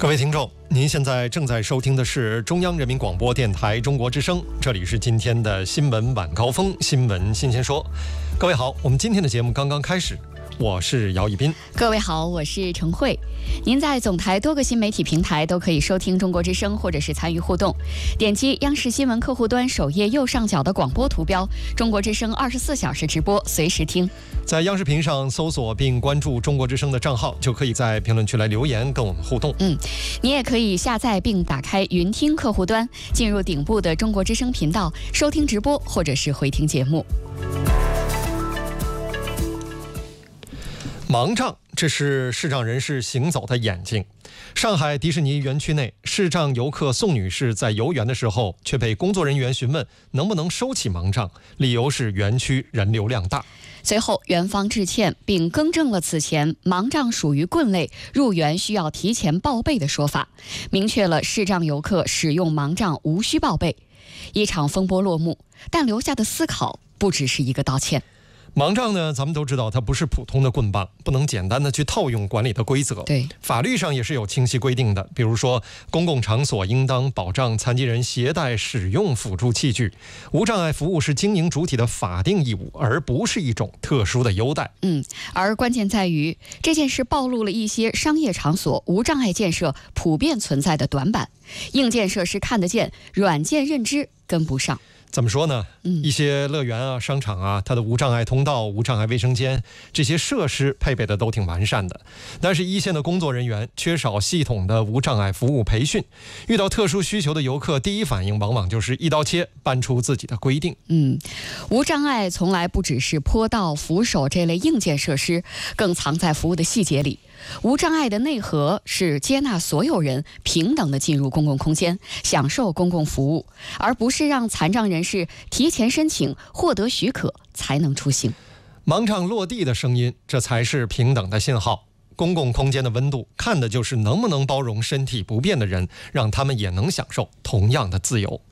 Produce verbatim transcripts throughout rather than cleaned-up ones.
各位听众，您现在正在收听的是中央人民广播电台中国之声，这里是今天的新闻晚高峰，新闻新鲜说。各位好，我们今天的节目刚刚开始，我是姚以斌。 各位好，我是陈慧。您在总台多个新媒体平台都可以收听中国之声，或者是参与互动。点击央视新闻客户端首页右上角的广播图标，中国之声二十四小时直播，随时听。 在央视频上搜索并关注中国之声的账号，就可以在评论区来留言跟我们互动。 嗯，你也可以下载并打开云听客户端，进入顶部的中国之声频道，收听直播或者是回听节目。 盲杖，这是视障人士行走的眼睛。上海迪士尼园区内，视障游客宋女士在游园的时候，却被工作人员询问能不能收起盲杖，理由是园区人流量大。 随后，园方致歉并更正了此前盲杖属于棍类，入园需要提前报备的说法，明确了视障游客使用盲杖无需报备。一场风波落幕，但留下的思考不只是一个道歉。 盲杖呢，咱们都知道它不是普通的棍棒，不能简单的去套用管理的规则。 对， 法律上也是有清晰规定的，比如说公共场所应当保障残疾人携带使用辅助器具，无障碍服务是经营主体的法定义务，而不是一种特殊的优待。 嗯，而关键在于这件事暴露了一些商业场所无障碍建设普遍存在的短板，硬件设施看得见，软件认知跟不上。 怎么说呢？ 嗯， 一些乐园啊、商场啊，它的无障碍通道、无障碍卫生间这些设施配备的都挺完善的，但是一线的工作人员缺少系统的无障碍服务培训，遇到特殊需求的游客，第一反应往往就是一刀切，搬出自己的规定。 嗯，无障碍从来不只是坡道、扶手这类硬件设施，更藏在服务的细节里。无障碍的内核是接纳所有人平等地进入公共空间，享受公共服务，而不是让残障人士提前申请获得许可才能出行。 盲杖落地的声音，这才是平等的信号。公共空间的温度，看的就是能不能包容身体不便的人，让他们也能享受同样的自由。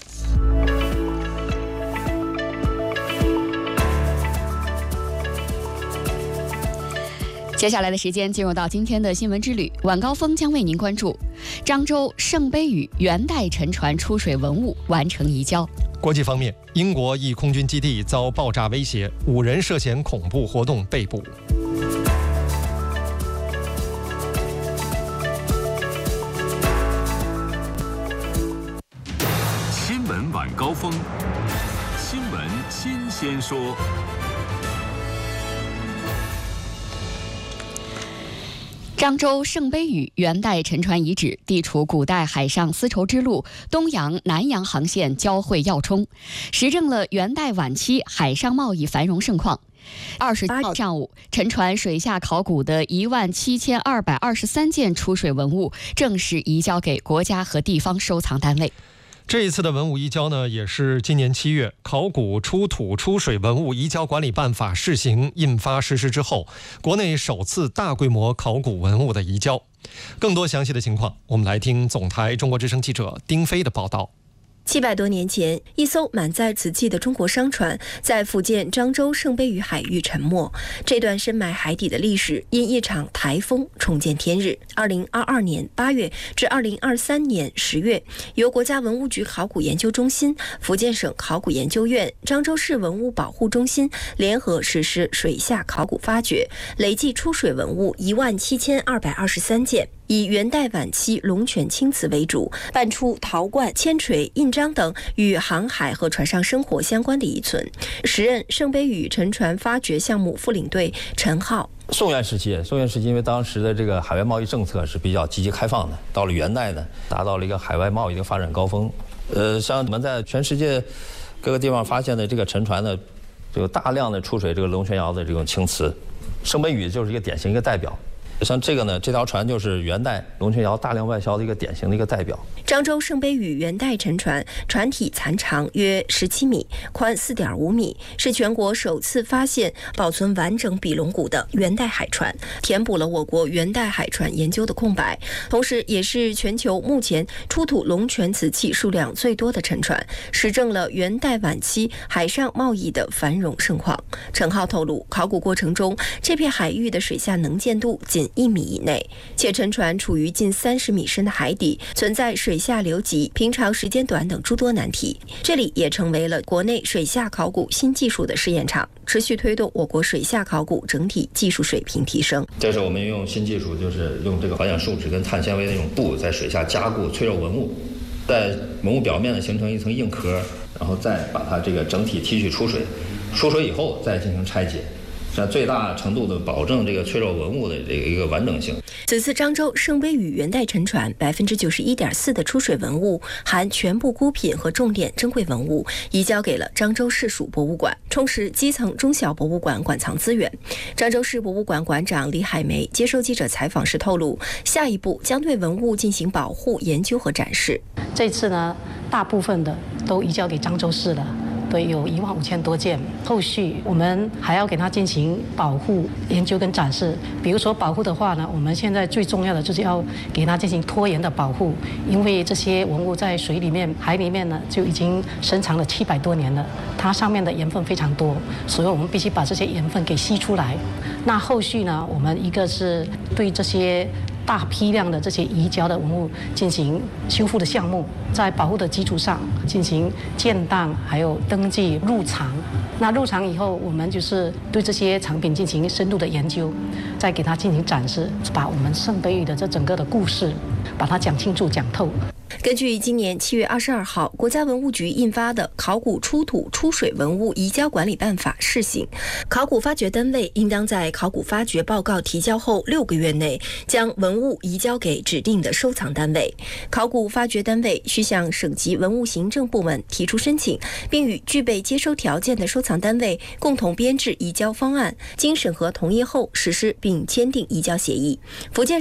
接下来的时间进入到今天的新闻之旅，晚高峰将为您关注漳州圣杯屿元代沉船出水文物完成移交。 国际方面，英国一空军基地遭爆炸威胁，五人涉嫌恐怖活动被捕。 新闻晚高峰，新闻新鲜说。 漳州圣杯屿元代沉船遗址地处古代海上丝绸之路东洋、南洋航线交汇要冲，实证了元代晚期海上贸易繁荣盛况。二十八号上午，沉船水下考古的一万七千二百二十三件出水文物正式移交给国家和地方收藏单位。 这一次的文物移交呢，也是今年七月考古出土出水文物移交管理办法试行印发实施之后，国内首次大规模考古文物的移交。更多详细的情况，我们来听总台中国之声记者丁飞的报道。 七百多年前，一艘满载瓷器的中国商船在福建漳州圣杯屿海域沉没。这段深埋海底的历史因一场台风重见天日。二零二二年八月至二零二三年十月，由国家文物局考古研究中心、福建省考古研究院、漳州市文物保护中心联合实施水下考古发掘，累计出水文物一万七千二百二十三件。以元代晚期龙泉青瓷为主，搬出陶罐、铅锤、印章等与航海和船上生活相关的遗存。时任圣杯屿沉船发掘项目副领队陈浩。 宋元时期，宋元时期因为当时的这个海外贸易政策是比较积极开放的，到了元代呢，达到了一个海外贸易的发展高峰。呃，像我们在全世界各个地方发现的这个沉船呢，有大量的出水这个龙泉窑的这种青瓷，圣杯屿就是一个典型一个代表。像这个呢，这条船就是元代龙泉窑大量外销的一个典型的一个代表。 漳州圣杯屿元代沉船，船体残长约十七米，宽四点五米，是全国首次发现保存完整比龙骨的元代海船，填补了我国元代海船研究的空白，同时也是全球目前出土龙泉瓷器数量最多的沉船，实证了元代晚期海上贸易的繁荣盛况。陈浩透露，考古过程中，这片海域的水下能见度仅近一米以内，且沉船处于近三十米深的海底，存在水下流急、平常时间短等诸多难题。这里也成为了国内水下考古新技术的试验场，持续推动我国水下考古整体技术水平提升。 这是我们用新技术，就是用这个环氧树脂跟碳纤维的那种布，在水下加固脆弱文物，在文物表面呢形成一层硬壳，然后再把它这个整体提取出水，出水以后再进行拆解，这样最大程度的保证这个脆弱文物的这个一个完整性。 此次漳州圣杯屿元代沉船百分之九十一点四的出水文物含全部孤品和重点珍贵文物，移交给了漳州市属博物馆，充实基层中小博物馆馆藏资源。漳州市博物馆馆长李海梅接受记者采访时透露，下一步将对文物进行保护、研究和展示。 这次呢，大部分的都移交给漳州市了。对，有一万五千多件。后续我们还要给它进行保护、研究跟展示。比如说保护的话呢，我们现在最重要的就是要给它进行拖延的保护，因为这些文物在水里面、海里面呢就已经深藏了七百多年了，它上面的盐分非常多，所以我们必须把这些盐分给吸出来。那后续呢，我们一个是对这些大批量的这些移交的文物进行修复的项目，在保护的基础上进行建档，还有登记入藏。那入藏以后，我们就是对这些藏品进行深度的研究，再给它进行展示，把我们圣杯屿的这整个的故事，把它讲清楚、讲透。 根据今年七月二十二号国家文物局印发的《考古出土出水文物移交管理办法》试行，考古发掘单位应当在考古发掘报告提交后六个月内将文物移交给指定的收藏单位。考古发掘单位需向省级文物行政部门提出申请，并与具备接收条件的收藏单位共同编制移交方案，经审核同意后实施并签订移交协议。福建